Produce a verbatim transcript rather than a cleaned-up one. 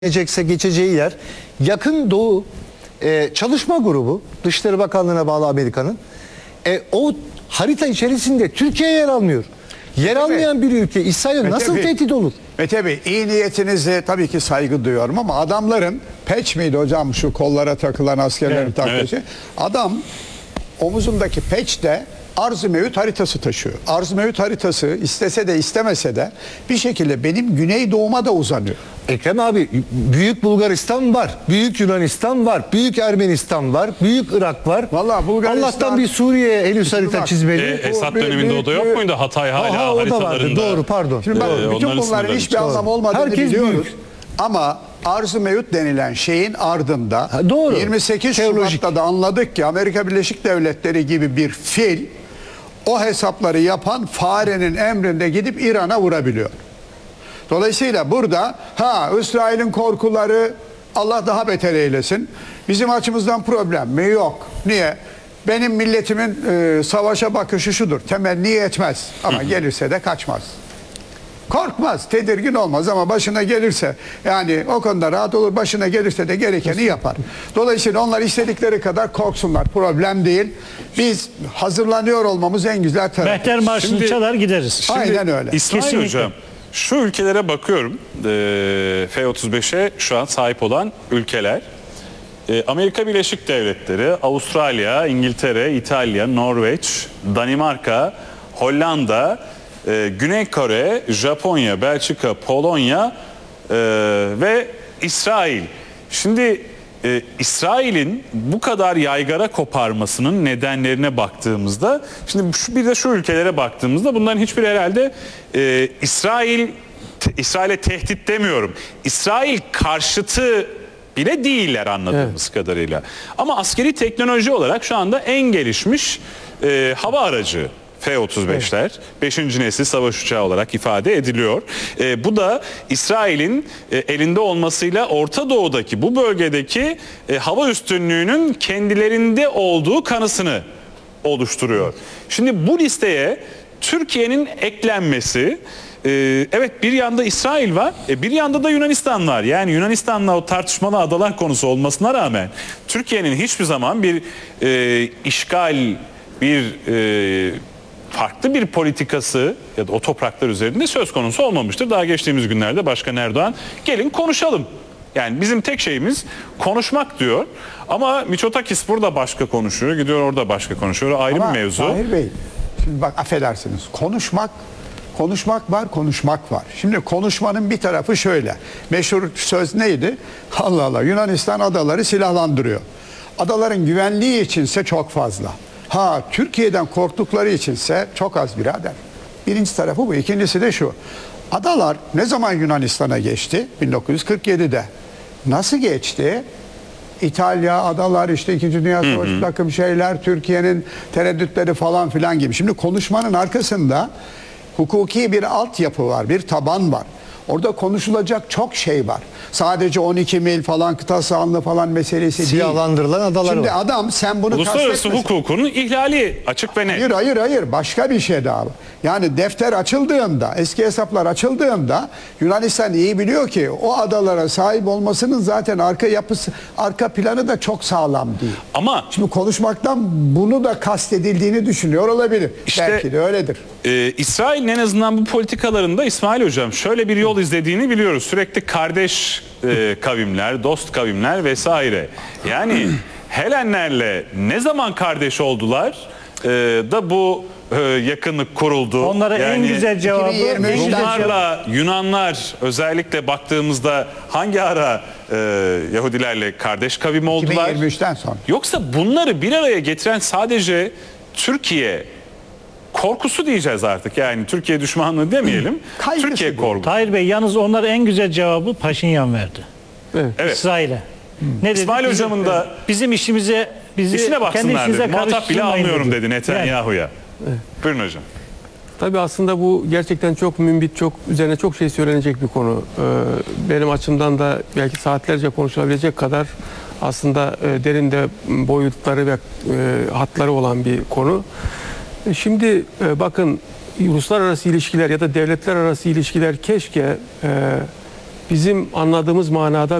geçecekse geçeceği yer Yakın Doğu e, Çalışma Grubu, Dışişleri Bakanlığı'na bağlı Amerika'nın. E, o harita içerisinde Türkiye yer almıyor. Yer almayan bir ülke İsrail nasıl Bey, tehdit olur? Mete Bey, iyi niyetinize tabii ki saygı duyuyorum ama adamların peç miydi hocam şu kollara takılan askerlerin Evet, taktığı evet. şey? Adam omuzundaki peçte arz-ı mevcut haritası taşıyor. Arz-ı mevcut haritası istese de istemese de bir şekilde benim güneydoğuma da uzanıyor. Ekrem abi, Büyük Bulgaristan var, Büyük Yunanistan var, Büyük Ermenistan var, Büyük Irak var. Vallahi Bulgaristan- Allah'tan bir Suriye henüz harita bak, çizmeli. E, Esad büyük- döneminde o da yok büyük- muydu? Hatay hala Aha, o da vardı. haritalarında. Doğru, pardon. Şimdi bak, Ee, bütün onların bunların sınırları hiçbir doğru. anlamı olmadığını Herkes biliyoruz. büyük. Ama arz-ı mevcut denilen şeyin ardında Ha, doğru. yirmi sekiz Teolojik. Şubat'ta da anladık ki Amerika Birleşik Devletleri gibi bir fil o hesapları yapan farenin emrinde gidip İran'a vurabiliyor. Dolayısıyla burada ha İsrail'in korkuları Allah daha beter eylesin. Bizim açımızdan problem mi? Yok. Niye? Benim milletimin e, savaşa bakışı şudur. Temenni etmez ama gelirse de kaçmaz. Korkmaz, tedirgin olmaz ama başına gelirse yani o konuda rahat olur, başına gelirse de gerekeni yapar. Dolayısıyla onlar istedikleri kadar korksunlar, problem değil. Biz hazırlanıyor olmamız en güzel taraf. Mehter Marşı'nı Şimdi- çalar gideriz. Şimdi Aynen öyle. İsmail Kesinlikle. Hocam, şu ülkelere bakıyorum. Ee, F otuz beşe şu an sahip olan ülkeler. Ee, Amerika Birleşik Devletleri, Avustralya, İngiltere, İtalya, Norveç, Danimarka, Hollanda, e, Güney Kore, Japonya, Belçika, Polonya e, ve İsrail. Şimdi e, İsrail'in bu kadar yaygara koparmasının nedenlerine baktığımızda, şimdi şu, bir de şu ülkelere baktığımızda bunların hiçbiri herhalde e, İsrail te- İsrail'e tehdit demiyorum. İsrail karşıtı bile değiller anladığımız kadarıyla. Ama askeri teknoloji olarak şu anda en gelişmiş e, hava aracı F otuz beşler, beşinci nesil savaş uçağı olarak ifade ediliyor. E, bu da İsrail'in e, elinde olmasıyla Orta Doğu'daki bu bölgedeki e, hava üstünlüğünün kendilerinde olduğu kanısını oluşturuyor. Şimdi bu listeye Türkiye'nin eklenmesi, e, evet bir yanda İsrail var, e, bir yanda da Yunanistan var. Yani Yunanistan'la o tartışmalı adalar konusu olmasına rağmen Türkiye'nin hiçbir zaman bir e, işgal, bir e, farklı bir politikası ya da o topraklar üzerinde söz konusu olmamıştır. Daha geçtiğimiz günlerde Başkan Erdoğan gelin konuşalım. Yani bizim tek şeyimiz konuşmak diyor. Ama Mitsotakis burada başka konuşuyor, gidiyor orada başka konuşuyor. Ayrı Ama bir mevzu. Tahir Bey, şimdi bak affedersiniz. Konuşmak, konuşmak var, konuşmak var. Şimdi konuşmanın bir tarafı şöyle. Meşhur söz neydi? Allah Allah, Yunanistan adaları silahlandırıyor. Adaların güvenliği içinse çok fazla. Ha, Türkiye'den korktukları içinse çok az birader. Birinci tarafı bu. İkincisi de şu. Adalar ne zaman Yunanistan'a geçti? bin dokuz yüz kırk yedi'de. Nasıl geçti? İtalya, adalar, işte İkinci Dünya Savaşı takım şeyler, Türkiye'nin tereddütleri falan filan gibi. Şimdi konuşmanın arkasında hukuki bir altyapı var, bir taban var. Orada konuşulacak çok şey var. Sadece on iki mil falan kıta sahanlığı falan meselesi değil. Silahlandırılan adalar Şimdi var. adam sen bunu Uluslararası kastetmesin. hukukunun ihlali açık ve net. Hayır hayır hayır başka bir şey daha. Yani defter açıldığında, eski hesaplar açıldığında Yunanistan iyi biliyor ki o adalara sahip olmasının zaten arka yapısı, arka planı da çok sağlam değil. Ama Şimdi konuşmaktan bunu da kastedildiğini düşünüyor olabilir. İşte- Belki de öyledir. Ee, İsrail'in en azından bu politikalarında İsmail Hocam şöyle bir yol izlediğini biliyoruz. Sürekli kardeş e, kavimler, dost kavimler vesaire. Yani Helenlerle ne zaman kardeş oldular e, da bu e, yakınlık kuruldu. Onlara en Yani güzel cevabı iki bin yirmi en üç'ten güzel cevabı- Rumlarla Yunanlar özellikle baktığımızda hangi ara e, Yahudilerle kardeş kavim oldular? iki bin yirmi üç'ten sonra. Yoksa bunları bir araya getiren sadece Türkiye korkusu diyeceğiz artık. Yani Türkiye düşmanlığı demeyelim. Kaygısı Türkiye değil. korkusu. Tahir Bey yalnız onlara en güzel cevabı Paşinyan verdi. Evet. İsrail'e. Ne dedi? İsmail Bizim- Hocam'ın da bizim işimize bizi İşine kendi baksınlar işinize dedi. Muhatap bile karıştırmayın almıyorum dedi Yani. Netanyahu'ya. Buyurun hocam. Tabii aslında bu gerçekten çok mümbit, çok üzerine çok şey söylenecek bir konu. Ee, benim açımdan da belki saatlerce konuşulabilecek kadar aslında e, derinde boyutları ve e, hatları olan bir konu. E, Şimdi e, bakın uluslararası ilişkiler ya da devletler arası ilişkiler keşke e, bizim anladığımız manada